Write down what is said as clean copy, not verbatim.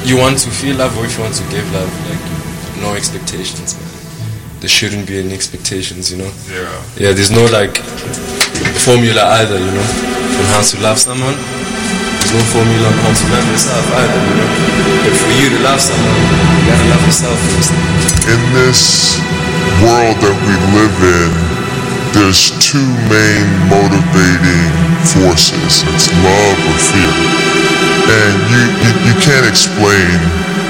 you want to feel love or if you want to give love, like no expectations, man. There shouldn't be any expectations, you know. Yeah, there's no like formula either, you know, on how to love someone. There's no formula on how to love yourself either, you know. But for you to love someone, you gotta love yourself first. In this world that we live in, there's two main motivating forces. It's love or fear. And you can't explain